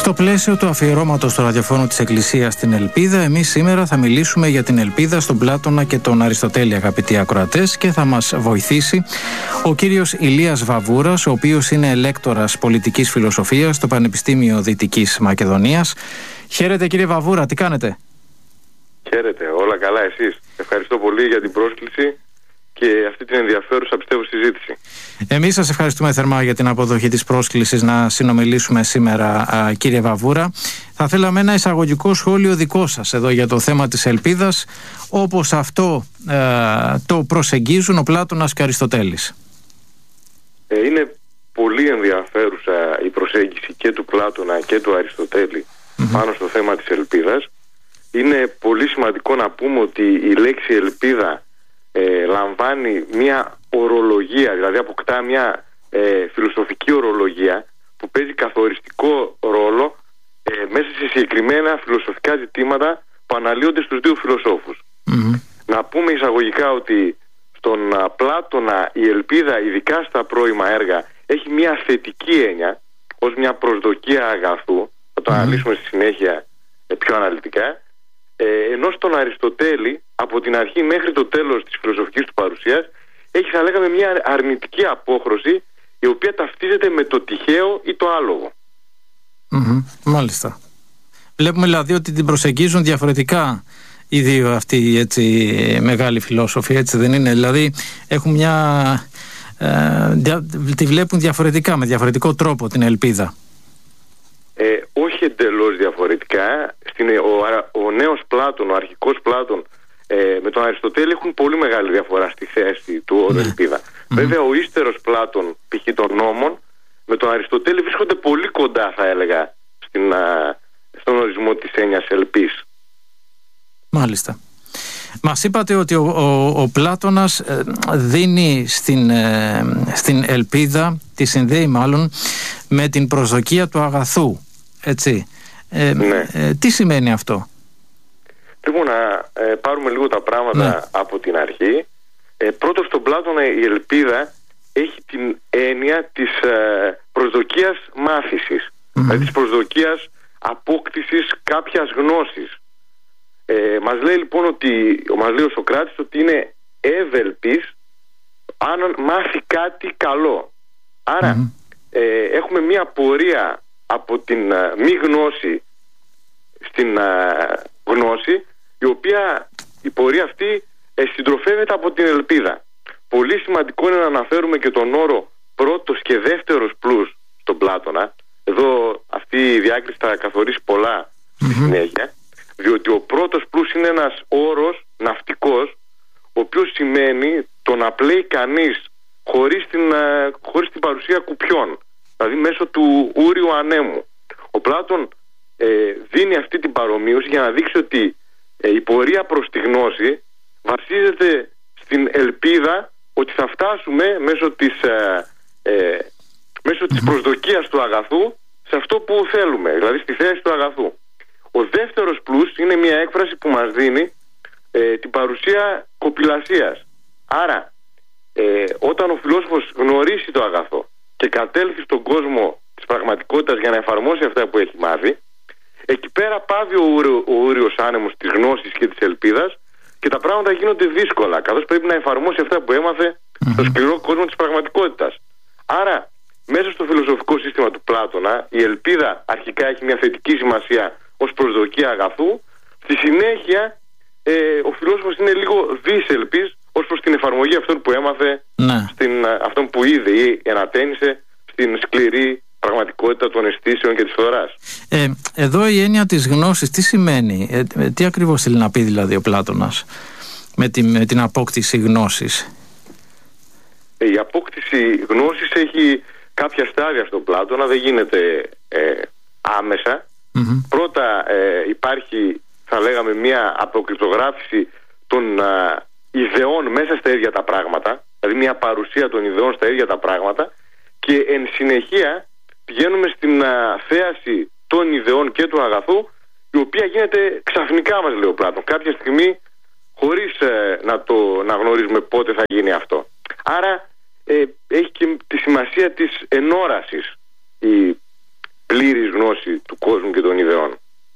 Στο πλαίσιο του αφιερώματος του ραδιοφώνου της Εκκλησίας στην Ελπίδα, εμείς σήμερα θα μιλήσουμε για την ελπίδα στον Πλάτωνα και τον Αριστοτέλη, αγαπητοί ακροατές, και θα μας βοηθήσει ο κύριος Ηλίας Βαβούρας, ο οποίος είναι λέκτορας πολιτικής φιλοσοφίας στο Πανεπιστήμιο Δυτικής Μακεδονίας. Χαίρετε, κύριε Βαβούρα, τι κάνετε? Χαίρετε, όλα καλά, εσείς? Ευχαριστώ πολύ για την πρόσκληση και αυτή την ενδιαφέρουσα, πιστεύω, συζήτηση. Εμείς σας ευχαριστούμε θερμά για την αποδοχή της πρόσκλησης να συνομιλήσουμε σήμερα, κύριε Βαβούρα. Θα θέλαμε ένα εισαγωγικό σχόλιο δικό σας εδώ για το θέμα της ελπίδας, όπως αυτό το προσεγγίζουν ο Πλάτωνας και ο Αριστοτέλης. Είναι πολύ ενδιαφέρουσα η προσέγγιση και του Πλάτωνα και του Αριστοτέλη πάνω στο θέμα της ελπίδας. Είναι πολύ σημαντικό να πούμε ότι η λέξη ελπίδα λαμβάνει μια ορολογία, δηλαδή αποκτά μια φιλοσοφική ορολογία που παίζει καθοριστικό ρόλο μέσα σε συγκεκριμένα φιλοσοφικά ζητήματα που αναλύονται στους δύο φιλοσόφους. Να πούμε εισαγωγικά ότι στον Πλάτωνα η ελπίδα, ειδικά στα πρώιμα έργα, έχει μια θετική έννοια ως μια προσδοκία αγαθού. Θα το αναλύσουμε στη συνέχεια πιο αναλυτικά. Ενώ στον Αριστοτέλη, από την αρχή μέχρι το τέλος της φιλοσοφικής του παρουσίας, έχει, θα λέγαμε, μια αρνητική απόχρωση, η οποία ταυτίζεται με το τυχαίο ή το άλογο. Μάλιστα. Βλέπουμε δηλαδή ότι την προσεγγίζουν διαφορετικά οι δύο αυτοί, έτσι, μεγάλοι φιλόσοφοι, έτσι δεν είναι? Δηλαδή έχουν τη βλέπουν διαφορετικά, με διαφορετικό τρόπο την ελπίδα. Όχι εντελώς διαφορετικά. Ο νέος Πλάτων, ο αρχικός Πλάτων, με τον Αριστοτέλη έχουν πολύ μεγάλη διαφορά στη θέση του όρου ελπίδα. Βέβαια ο ύστερος Πλάτων, π.χ. των νόμων, με τον Αριστοτέλη βρίσκονται πολύ κοντά, θα έλεγα, στον ορισμό της έννοιας ελπίς. Μάλιστα. Μας είπατε ότι ο Πλάτωνας δίνει στην ελπίδα, τη συνδέει μάλλον με την προσδοκία του αγαθού, έτσι. Ναι. Τι σημαίνει αυτό? Λοιπόν, να πάρουμε λίγο τα πράγματα από την αρχή. Πρώτον, στον Πλάτωνα η ελπίδα έχει την έννοια της προσδοκίας μάθησης, δηλαδή της προσδοκίας απόκτησης κάποιας γνώσης. Μας λέει λοιπόν μας λέει ο Σωκράτης ότι είναι εύελπης αν μάθει κάτι καλό. Άρα έχουμε μια πορεία από την μη γνώση στην γνώση, η οποία η πορεία αυτή συντροφεύεται από την ελπίδα. Πολύ σημαντικό είναι να αναφέρουμε και τον όρο πρώτος και δεύτερος πλούς στον Πλάτωνα. Εδώ αυτή η διάκριση θα καθορίσει πολλά στη συνέχεια, διότι ο πρώτος πλούς είναι ένας όρος ναυτικός, ο οποίος σημαίνει το να πλέει κανείς χωρίς την παρουσία κουπιών, δηλαδή μέσω του ούριου ανέμου. Ο Πλάτων δίνει αυτή την παρομοίωση για να δείξει ότι η πορεία προς τη γνώση βασίζεται στην ελπίδα ότι θα φτάσουμε μέσω της προσδοκίας του αγαθού σε αυτό που θέλουμε, δηλαδή στη θέση του αγαθού. Ο δεύτερος πλούς είναι μια έκφραση που μας δίνει την παρουσία κοπηλασίας. Άρα όταν ο φιλόσοφος γνωρίσει το αγαθό και κατέλθει στον κόσμο της πραγματικότητας για να εφαρμόσει αυτά που έχει μάθει, εκεί πέρα πάβει ο ούριος άνεμος της γνώσης και της ελπίδας και τα πράγματα γίνονται δύσκολα, καθώς πρέπει να εφαρμόσει αυτά που έμαθε στο σκληρό κόσμο της πραγματικότητας. Άρα μέσα στο φιλοσοφικό σύστημα του Πλάτωνα η ελπίδα αρχικά έχει μια θετική σημασία ως προσδοκία αγαθού. Στη συνέχεια ο φιλόσοφος είναι λίγο δυσελπής ως προς την εφαρμογή αυτών που έμαθε, αυτών που είδε ή ενατένισε στην σκληρή πραγματικότητα των αισθήσεων και της φθοράς. Εδώ η έννοια της γνώσης τι σημαίνει? Τι ακριβώς θέλει να πει δηλαδή ο Πλάτωνας με την απόκτηση γνώσης? Η απόκτηση γνώσης έχει κάποια στάδια στον Πλάτωνα, δεν γίνεται άμεσα. Πρώτα υπάρχει, θα λέγαμε, μια αποκρυπτογράφηση των ιδεών μέσα στα ίδια τα πράγματα, δηλαδή μια παρουσία των ιδεών στα ίδια τα πράγματα, και εν συνεχεία πηγαίνουμε στην θέαση των ιδεών και του αγαθού, η οποία γίνεται ξαφνικά, μας λέει ο Πλάτων, κάποια στιγμή, χωρίς να γνωρίζουμε πότε θα γίνει αυτό. Άρα έχει και τη σημασία της ενόρασης η πλήρης γνώση γνώση του κόσμου και των ιδεών.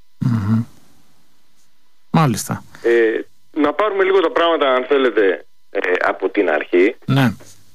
Μάλιστα. Να πάρουμε λίγο τα πράγματα, αν θέλετε, από την αρχή. Ναι.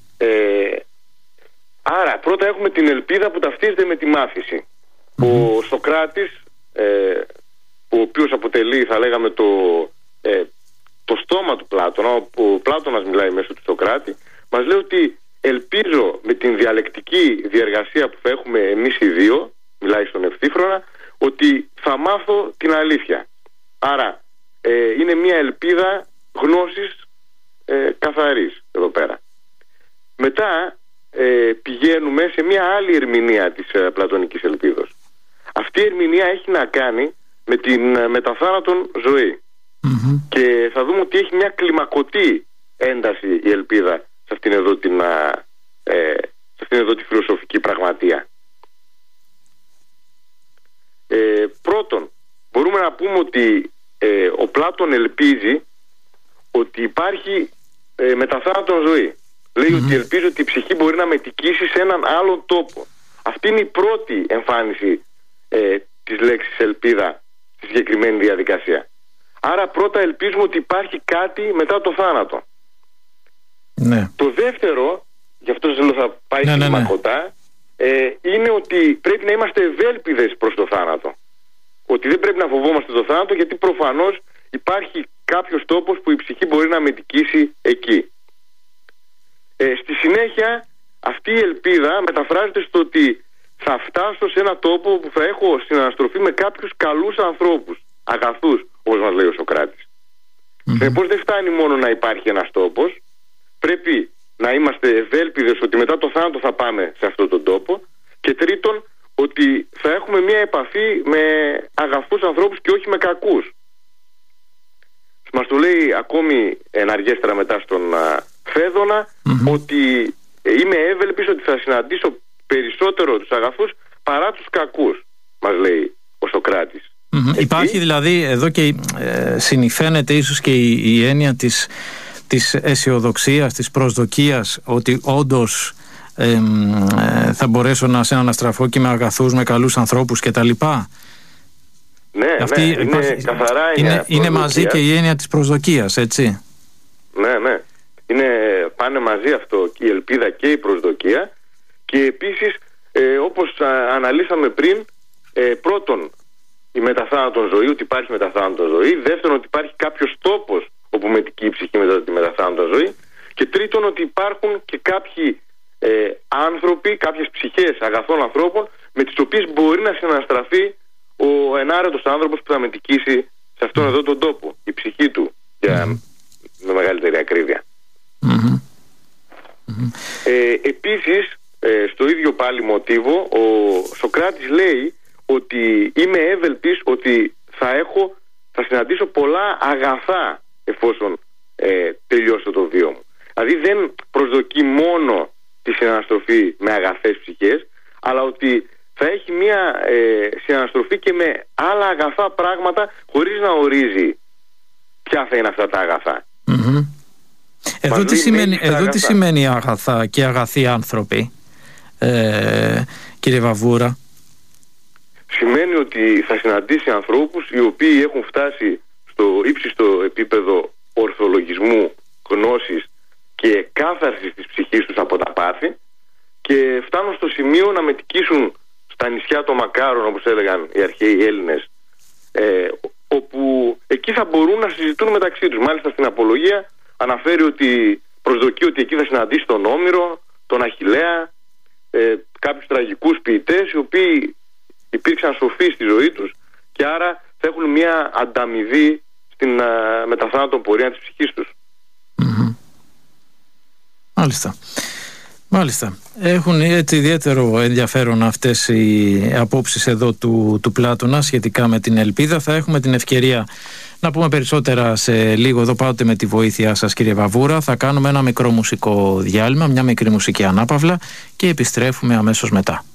Άρα πρώτα έχουμε την ελπίδα που ταυτίζεται με τη μάθηση. Ο Σωκράτης, ο οποίος αποτελεί, θα λέγαμε, το στόμα του Πλάτωνα, ο Πλάτωνας μιλάει μέσω του Σωκράτη, μας λέει ότι ελπίζω με την διαλεκτική διεργασία που θα έχουμε εμείς οι δύο, μιλάει στον Ευθύφρονα, ότι θα μάθω την αλήθεια. Άρα είναι μια ελπίδα γνώσης καθαρής εδώ πέρα. Μετά πηγαίνουμε σε μια άλλη ερμηνεία της πλατωνικής ελπίδος. Αυτή η ερμηνεία έχει να κάνει με την μεταθάνατον ζωή. Και θα δούμε ότι έχει μια κλιμακωτή ένταση η ελπίδα σε αυτήν εδώ τη φιλοσοφική πραγματεία. Πρώτον, μπορούμε να πούμε ότι ο Πλάτων ελπίζει ότι υπάρχει μεταθάνατον ζωή. Λέει ότι ελπίζει ότι η ψυχή μπορεί να μετικήσει σε έναν άλλον τόπο. Αυτή είναι η πρώτη εμφάνιση της λέξης ελπίδα στη συγκεκριμένη διαδικασία. Άρα πρώτα ελπίζουμε ότι υπάρχει κάτι μετά το θάνατο. Ναι. Το δεύτερο, γι' αυτό σας λέω θα πάει κλιμακωτά, είναι ότι πρέπει να είμαστε ευέλπιδες προς το θάνατο. Ότι δεν πρέπει να φοβόμαστε το θάνατο, γιατί προφανώς υπάρχει κάποιος τόπος που η ψυχή μπορεί να μετικήσει εκεί. Στη συνέχεια αυτή η ελπίδα μεταφράζεται στο ότι θα φτάσω σε ένα τόπο που θα έχω συναναστροφή με κάποιους καλούς ανθρώπους, αγαθούς, όπως μας λέει ο Σωκράτης. Συνεπώς δεν φτάνει μόνο να υπάρχει ένας τόπος, πρέπει να είμαστε ευέλπιδες ότι μετά το θάνατο θα πάμε σε αυτόν τον τόπο, και τρίτον ότι θα έχουμε μια επαφή με αγαθούς ανθρώπους και όχι με κακούς. Μας το λέει ακόμη εναργέστερα μετά στον Φέδωνα, ότι είμαι εύελπης ότι θα συναντήσω περισσότερο τους αγαθούς παρά τους κακούς, μας λέει ο Σωκράτης. Υπάρχει δηλαδή εδώ και συνηφαίνεται ίσως και η έννοια της αισιοδοξίας, της προσδοκίας, ότι όντως θα μπορέσω να συναναστραφώ και με αγαθούς, με καλούς ανθρώπους κτλ. Ναι, είναι καθαρά είναι μαζί και η έννοια της προσδοκίας, έτσι. Ναι. Πάνε μαζί αυτό, η ελπίδα και η προσδοκία. Και επίσης, όπως αναλύσαμε πριν, πρώτον η μεταθάνατον ζωή, ότι υπάρχει μεταθάνατον ζωή. Δεύτερον, ότι υπάρχει κάποιος τόπος όπου μετικεί η ψυχή μετά τη μεταθάνατον ζωή. Και τρίτον, ότι υπάρχουν και κάποιοι άνθρωποι, κάποιες ψυχές αγαθών ανθρώπων, με τις οποίες μπορεί να συναναστραφεί ο ενάρετος άνθρωπος που θα μετικήσει σε αυτόν εδώ τον τόπο, η ψυχή του, με μεγαλύτερη ακρίβεια. Επίσης, στο ίδιο πάλι μοτίβο, ο Σωκράτης λέει ότι είμαι ευελπής ότι θα συναντήσω πολλά αγαθά εφόσον τελειώσω το βίο μου. Δηλαδή δεν προσδοκεί μόνο τη συναναστροφή με αγαθές ψυχές, αλλά ότι θα έχει μια συναναστροφή και με άλλα αγαθά πράγματα, χωρίς να ορίζει ποια θα είναι αυτά τα αγαθά. Εδώ τι σημαίνει αγαθά και αγαθοί άνθρωποι, κύριε Βαβούρα? Σημαίνει ότι θα συναντήσει ανθρώπους οι οποίοι έχουν φτάσει στο ύψιστο επίπεδο ορθολογισμού, γνώσης και κάθαρσης της ψυχής τους από τα πάθη, και φτάνουν στο σημείο να μετικήσουν στα νησιά των Μακάρων, όπως έλεγαν οι αρχαίοι Έλληνες, όπου εκεί θα μπορούν να συζητούν μεταξύ τους. Μάλιστα στην Απολογία αναφέρει ότι προσδοκεί ότι εκεί θα συναντήσει τον Όμηρο, τον Αχιλλέα, κάποιους τραγικούς ποιητές οι οποίοι υπήρξαν σοφοί στη ζωή τους και άρα θα έχουν μια ανταμοιβή στην μεταθάνατον πορεία της ψυχής τους. Μάλιστα. Έχουν έτσι ιδιαίτερο ενδιαφέρον αυτές οι απόψεις εδώ του Πλάτωνα σχετικά με την ελπίδα. Θα έχουμε την ευκαιρία να πούμε περισσότερα σε λίγο εδώ, πάντοτε με τη βοήθειά σας, κύριε Βαβούρα. Θα κάνουμε ένα μικρό μουσικό διάλειμμα, μια μικρή μουσική ανάπαυλα και επιστρέφουμε αμέσως μετά.